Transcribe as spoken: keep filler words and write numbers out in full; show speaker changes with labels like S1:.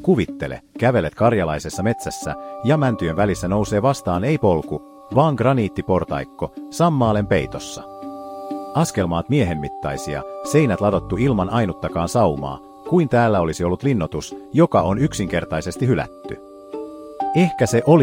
S1: Kuvittele, kävelet karjalaisessa metsässä ja mäntyjen välissä nousee vastaan ei polku, vaan graniittiportaikko sammaalen peitossa. Askelmaat miehen mittaisia, seinät ladottu ilman ainuttakaan saumaa, kuin täällä olisi ollut linnoitus, joka on yksinkertaisesti hylätty. Ehkä se oli